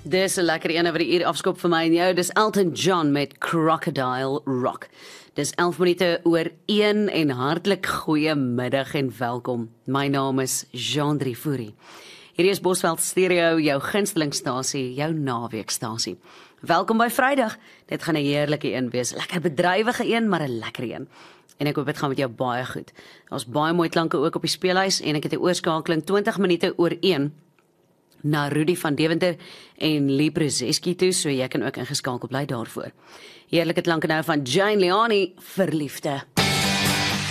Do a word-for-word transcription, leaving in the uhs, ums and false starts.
Dis 'n lekker een wat die uur afskop vir my en jou. Dis Elton John met Crocodile Rock. Dis elf minute oor een en hartlik goeie middag en welkom. My naam is Jean Fourie. Hierdie is Bosveld Stereo, jou gunstelingstasie, jou naweekstasie. Welkom by Vrydag. Dit gaan 'n heerlike een wees. Lekker bedrywige een, maar 'n lekker een. En ek hoop dit gaan met jou baie goed. Daar's baie mooi klanke ook op die speelhuis en ek het 'n oorskakeling twintig minute oor een na Rudy van Deventer en Lee Brzezinski toe, so jy kan ook ingeskakel bly daarvoor. Heerlike klanke nou van Jane Leoni, Verliefde.